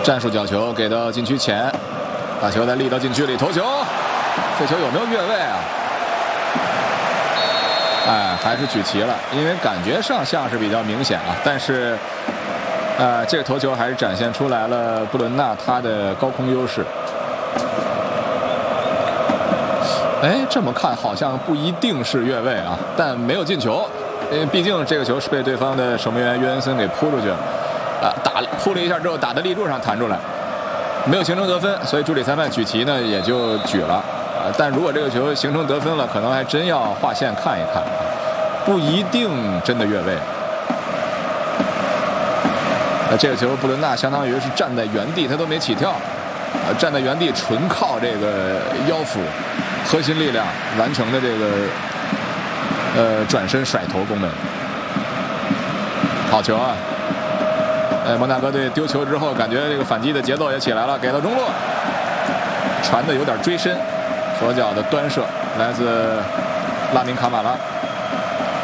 战术角球给到禁区前，把球再立到禁区里投球，这球有没有越位啊？哎，还是举旗了，因为感觉上像是比较明显啊，但是这个头球还是展现出来了布伦纳他的高空优势。哎，这么看好像不一定是越位啊，但没有进球，因为毕竟这个球是被对方的守门员约恩森给扑出去了，扑了一下之后打在立柱上弹出来，没有形成得分，所以助理裁判举旗呢也就举了。但如果这个球形成得分了，可能还真要划线看一看，不一定真的越位。这个球布伦纳相当于是站在原地，他都没起跳，站在原地纯靠这个腰腹核心力量完成的这个转身甩头功能。好球啊！摩纳哥队丢球之后，感觉这个反击的节奏也起来了，给到中路，传的有点追身，左脚的端射来自拉明卡马拉。